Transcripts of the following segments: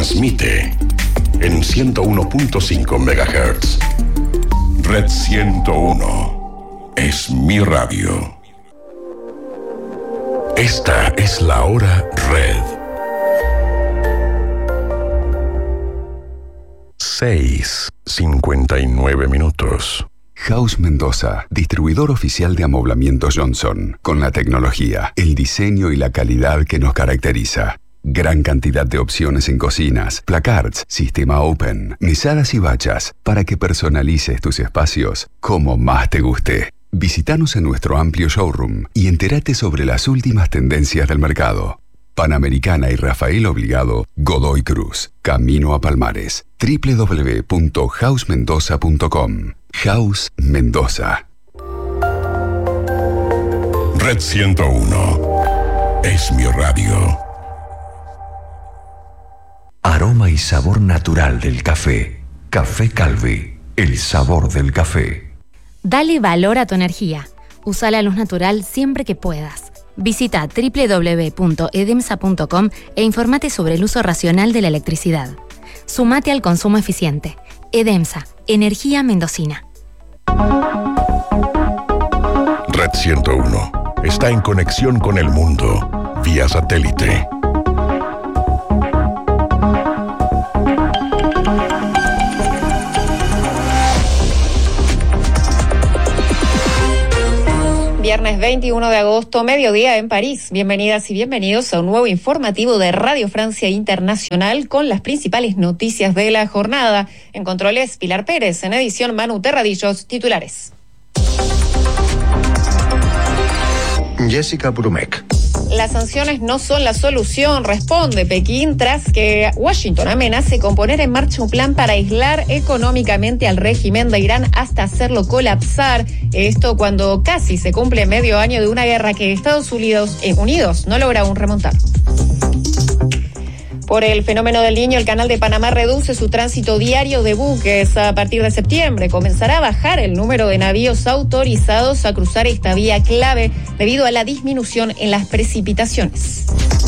transmite en 101.5 MHz. Red 101 es mi radio. Esta es la hora Red. 6:59. House Mendoza, distribuidor oficial de amoblamiento Johnson, con la tecnología, el diseño y la calidad que nos caracteriza. Gran cantidad de opciones en cocinas, placards, sistema open, mesadas y bachas, para que personalices tus espacios como más te guste. Visítanos en nuestro amplio showroom y entérate sobre las últimas tendencias del mercado. Panamericana y Rafael Obligado, Godoy Cruz, Camino a Palmares, www.housemendoza.com. House Mendoza. Red 101 es mi radio. Aroma y sabor natural del café. Café Calvi, el sabor del café. Dale valor a tu energía. Usa la luz natural siempre que puedas. Visita www.edemsa.com e informate sobre el uso racional de la electricidad. Sumate al consumo eficiente. Edemsa, energía mendocina. Red 101 está en conexión con el mundo vía satélite. Viernes 21 de agosto, mediodía en París. Bienvenidas y bienvenidos a un nuevo informativo de Radio Francia Internacional con las principales noticias de la jornada. En controles, Pilar Pérez. En edición, Manu Terradillos. Titulares. Jessica Brumek. Las sanciones no son la solución, responde Pekín tras que Washington amenace con poner en marcha un plan para aislar económicamente al régimen de Irán hasta hacerlo colapsar. Esto cuando casi se cumple medio año de una guerra que Estados Unidos no logra aún remontar. Por el fenómeno del Niño, el Canal de Panamá reduce su tránsito diario de buques. A partir de septiembre comenzará a bajar el número de navíos autorizados a cruzar esta vía clave debido a la disminución en las precipitaciones.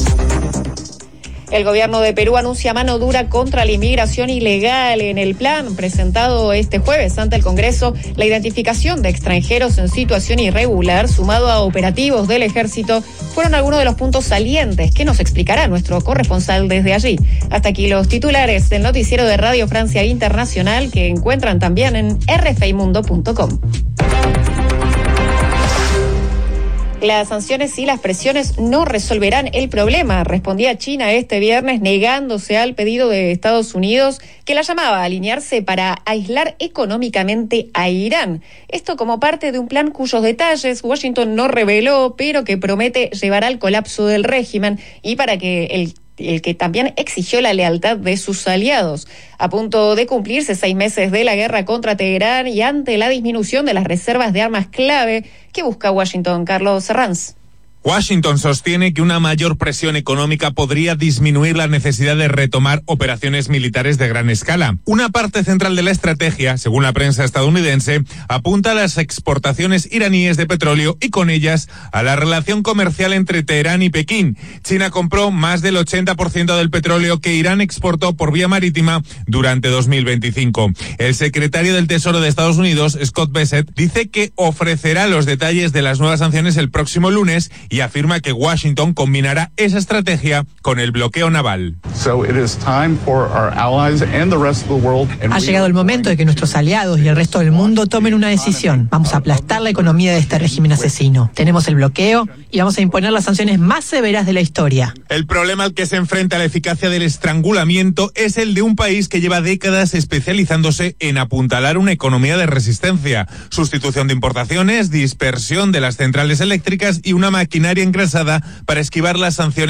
El gobierno de Perú anuncia mano dura contra la inmigración ilegal. En el plan presentado este jueves ante el Congreso, la identificación de extranjeros en situación irregular, sumado a operativos del Ejército, fueron algunos de los puntos salientes que nos explicará nuestro corresponsal desde allí. Hasta aquí los titulares del noticiero de Radio Francia Internacional, que encuentran también en rfimundo.com. Las sanciones y las presiones no resolverán el problema, respondía China este viernes negándose al pedido de Estados Unidos que la llamaba a alinearse para aislar económicamente a Irán. Esto como parte de un plan cuyos detalles Washington no reveló, pero que promete llevar al colapso del régimen y para que el que también exigió la lealtad de sus aliados. A punto de cumplirse 6 meses de la guerra contra Teherán y ante la disminución de las reservas de armas clave que busca Washington, Carlos Herranz. Washington sostiene que una mayor presión económica podría disminuir la necesidad de retomar operaciones militares de gran escala. Una parte central de la estrategia, según la prensa estadounidense, apunta a las exportaciones iraníes de petróleo y con ellas a la relación comercial entre Teherán y Pekín. China compró más del 80% del petróleo que Irán exportó por vía marítima durante 2025. El secretario del Tesoro de Estados Unidos, Scott Bessent, dice que ofrecerá los detalles de las nuevas sanciones el próximo lunes y afirma que Washington combinará esa estrategia con el bloqueo naval. Ha llegado el momento de que nuestros aliados y el resto del mundo tomen una decisión. Vamos a aplastar la economía de este régimen asesino. Tenemos el bloqueo y vamos a imponer las sanciones más severas de la historia. El problema al que se enfrenta la eficacia del estrangulamiento es el de un país que lleva décadas especializándose en apuntalar una economía de resistencia, sustitución de importaciones, dispersión de las centrales eléctricas y una maquinaria engrasada para esquivar las sanciones